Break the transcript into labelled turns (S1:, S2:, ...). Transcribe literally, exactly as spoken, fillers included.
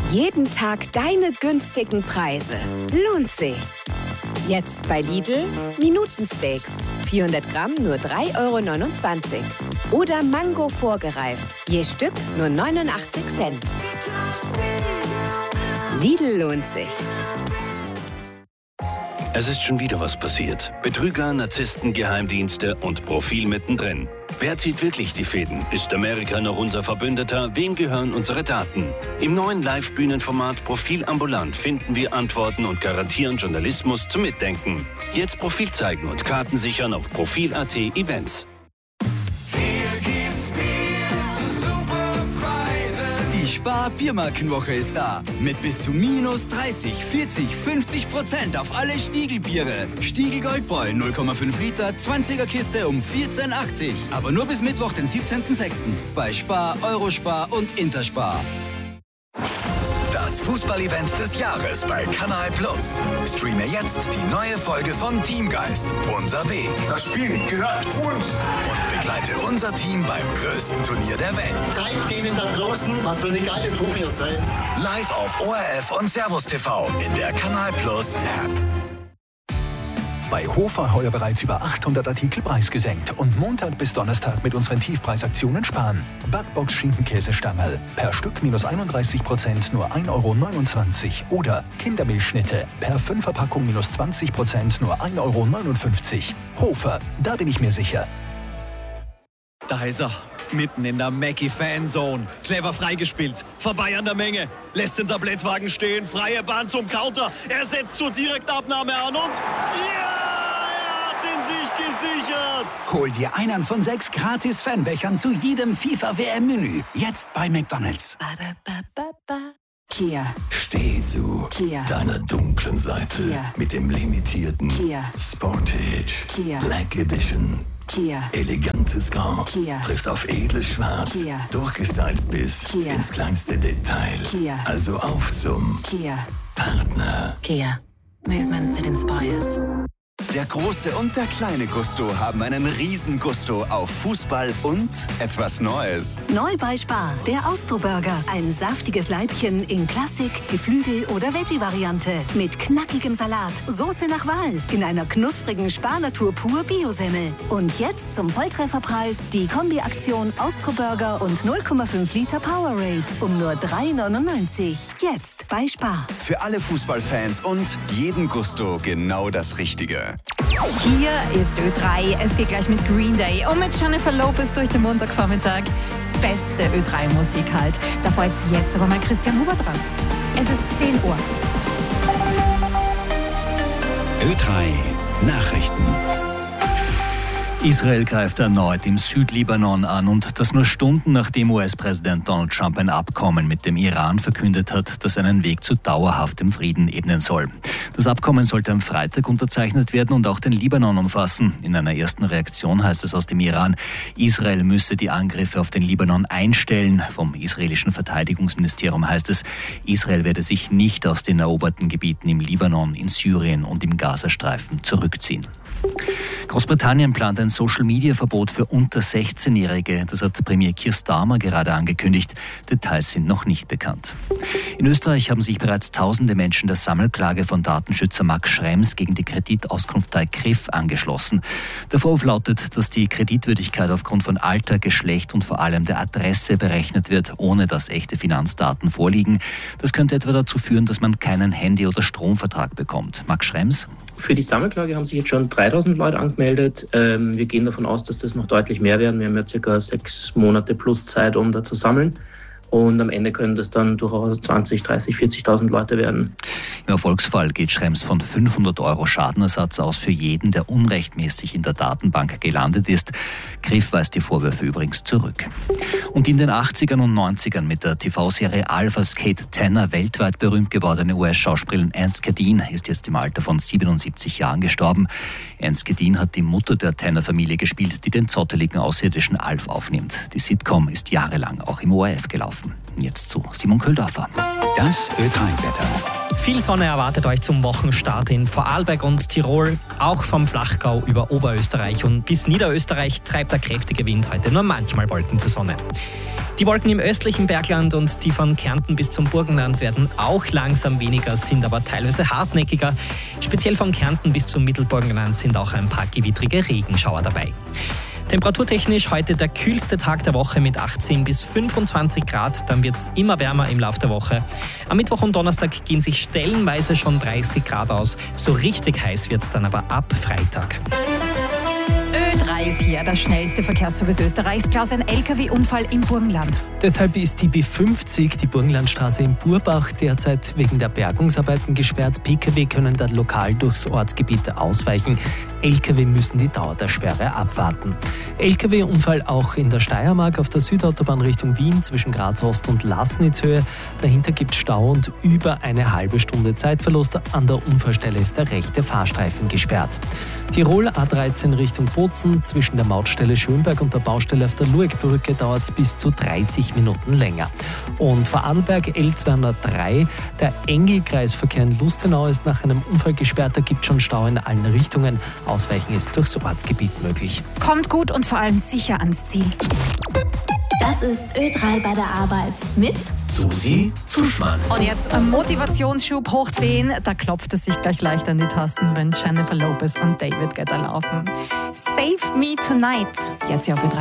S1: Jeden Tag deine günstigen Preise. Lohnt sich. Jetzt bei Lidl Minutensteaks. vierhundert Gramm nur drei Euro neunundzwanzig. Oder Mango vorgereift. Je Stück nur neunundachtzig Cent. Lidl lohnt sich.
S2: Es ist schon wieder was passiert. Betrüger, Narzissten, Geheimdienste und Profil mittendrin. Wer zieht wirklich die Fäden? Ist Amerika noch unser Verbündeter? Wem gehören unsere Daten? Im neuen Live-Bühnenformat Profil ambulant finden wir Antworten und garantieren Journalismus zum Mitdenken. Jetzt Profil zeigen und Karten sichern auf Profil punkt at Events.
S3: Spar-Biermarkenwoche ist da. Mit bis zu minus dreißig, vierzig, fünfzig Prozent auf alle Stiegelbiere. Stiegel Goldbräu null Komma fünf Liter, zwanziger Kiste um vierzehn achtzig. Aber nur bis Mittwoch, den siebzehnten sechsten Bei Spar, Eurospar und Interspar.
S4: Das Fußball-Event des Jahres bei Kanal Plus. Streame jetzt die neue Folge von Teamgeist. Unser Weg.
S5: Das Spiel gehört uns.
S4: Und begleite unser Team beim größten Turnier der Welt.
S5: Zeigt denen da draußen, was für eine geile Truppe ihr seid.
S4: Live auf O R F und Servus T V in der Kanal Plus App.
S6: Bei Hofer heuer bereits über achthundert Artikel preisgesenkt und Montag bis Donnerstag mit unseren Tiefpreisaktionen sparen. Backbox Schinkenkäse-Stangerl per Stück minus einunddreißig Prozent nur ein Euro neunundzwanzig. Oder Kindermilchschnitte per Fünferpackung minus zwanzig Prozent nur ein Euro neunundfünfzig. Hofer, da bin ich mir sicher.
S7: Da ist er, mitten in der Mackie-Fanzone. Clever freigespielt, vorbei an der Menge. Lässt den Tablettwagen stehen, freie Bahn zum Counter. Er setzt zur Direktabnahme an und... Ja! Er hat ihn sich gesichert!
S3: Hol dir einen von sechs gratis Fanbechern zu jedem FIFA-W M-Menü. Jetzt bei McDonald's.
S8: Kia.
S9: Steh zu
S8: Kia.
S9: deiner dunklen Seite
S8: Kia.
S9: mit dem limitierten
S8: Kia.
S9: Sportage
S8: Kia.
S9: Black Edition.
S8: Kia.
S9: Elegantes Grau
S8: Kia.
S9: trifft auf edles Schwarz,
S8: Kia.
S9: durchgestylt bis
S8: Kia.
S9: ins kleinste Detail.
S8: Kia.
S9: Also auf zum
S8: Kia.
S9: Partner.
S8: Kia. Movement that inspires.
S3: Der große und der kleine Gusto haben einen riesen Gusto auf Fußball und etwas Neues.
S10: Neu bei Spar, der Austro-Burger. Ein saftiges Leibchen in Klassik, Geflügel- oder Veggie-Variante. Mit knackigem Salat, Soße nach Wahl, in einer knusprigen Spar-Natur pur Bio-Semmel. Und jetzt zum Volltrefferpreis die Kombi-Aktion Austro-Burger und null Komma fünf Liter Powerade um nur drei neunundneunzig. Jetzt bei Spar.
S3: Für alle Fußballfans und jeden Gusto genau das Richtige.
S11: Hier ist Ö drei. Es geht gleich mit Green Day und mit Jennifer Lopez durch den Montagvormittag. Beste Ö drei Musik halt. Davor ist jetzt aber mal Christian Huber dran. Es ist zehn Uhr.
S6: Ö drei Nachrichten.
S12: Israel greift erneut im Südlibanon an und das nur Stunden nachdem U S-Präsident Donald Trump ein Abkommen mit dem Iran verkündet hat, das einen Weg zu dauerhaftem Frieden ebnen soll. Das Abkommen sollte am Freitag unterzeichnet werden und auch den Libanon umfassen. In einer ersten Reaktion heißt es aus dem Iran, Israel müsse die Angriffe auf den Libanon einstellen. Vom israelischen Verteidigungsministerium heißt es, Israel werde sich nicht aus den eroberten Gebieten im Libanon, in Syrien und im Gazastreifen zurückziehen. Großbritannien plant ein Social-Media-Verbot für unter sechzehnjährige. Das hat Premier Keir Starmer gerade angekündigt. Details sind noch nicht bekannt. In Österreich haben sich bereits tausende Menschen der Sammelklage von Datenschützer Max Schrems gegen die Kreditauskunftei C R I F angeschlossen. Der Vorwurf lautet, dass die Kreditwürdigkeit aufgrund von Alter, Geschlecht und vor allem der Adresse berechnet wird, ohne dass echte Finanzdaten vorliegen. Das könnte etwa dazu führen, dass man keinen Handy- oder Stromvertrag bekommt. Max Schrems?
S13: Für die Sammelklage haben sich jetzt schon dreitausend Leute angemeldet. Wir gehen davon aus, dass das noch deutlich mehr werden. Wir haben ja circa sechs Monate plus Zeit, um da zu sammeln. Und am Ende können das dann durchaus zwanzig, dreißig, vierzigtausend Leute werden.
S12: Im Erfolgsfall geht Schrems von fünfhundert Euro Schadenersatz aus für jeden, der unrechtmäßig in der Datenbank gelandet ist. C R I F weist die Vorwürfe übrigens zurück. Und in den achtzigern und neunzigern mit der T V-Serie Alf als Kate Tanner weltweit berühmt gewordene U S-Schauspielerin Anne Skadin ist jetzt im Alter von siebenundsiebzig Jahren gestorben. Anne Skadin hat die Mutter der Tanner-Familie gespielt, die den zotteligen Außerirdischen Alf aufnimmt. Die Sitcom ist jahrelang auch im O R F gelaufen. Jetzt zu Simon Köhldorfer.
S6: Das Ö drei Wetter.
S14: Viel Sonne erwartet euch zum Wochenstart in Vorarlberg und Tirol. Auch vom Flachgau über Oberösterreich und bis Niederösterreich treibt der kräftige Wind heute nur manchmal Wolken zur Sonne. Die Wolken im östlichen Bergland und die von Kärnten bis zum Burgenland werden auch langsam weniger, sind aber teilweise hartnäckiger. Speziell von Kärnten bis zum Mittelburgenland sind auch ein paar gewittrige Regenschauer dabei. Temperaturtechnisch heute der kühlste Tag der Woche mit achtzehn bis fünfundzwanzig Grad. Dann wird es immer wärmer im Laufe der Woche. Am Mittwoch und Donnerstag gehen sich stellenweise schon dreißig Grad aus. So richtig heiß wird es dann aber ab Freitag.
S11: Ö drei ist hier, der schnellste Verkehrsservice Österreichs. Klaus, ein L K W-Unfall im Burgenland.
S15: Deshalb ist die B fünfzig, die Burgenlandstraße in Burbach, derzeit wegen der Bergungsarbeiten gesperrt. P K W können da lokal durchs Ortsgebiet ausweichen. L K W müssen die Dauer der Sperre abwarten. L K W-Unfall auch in der Steiermark auf der Südautobahn Richtung Wien zwischen Graz Ost und Laßnitzhöhe. Dahinter gibt es Stau und über eine halbe Stunde Zeitverlust. An der Unfallstelle ist der rechte Fahrstreifen gesperrt. Tirol A dreizehn Richtung Bozen zwischen der Mautstelle Schönberg und der Baustelle auf der Luegbrücke dauert es bis zu dreißig Minuten länger. Und Vorarlberg L zweihundertdrei, der Engelkreisverkehr in Lustenau ist nach einem Unfall gesperrt. Da gibt es schon Stau in allen Richtungen. Ausweichen ist durchs Ortsgebiet möglich.
S11: Kommt gut und vor allem sicher ans Ziel.
S16: Das ist Ö drei bei der Arbeit mit
S9: Susi Zuschmann.
S11: Und jetzt ein Motivationsschub hoch zehn. Da klopft es sich gleich leicht an die Tasten, wenn Jennifer Lopez und David Guetta laufen. Save Me Tonight. Jetzt hier auf Ö drei.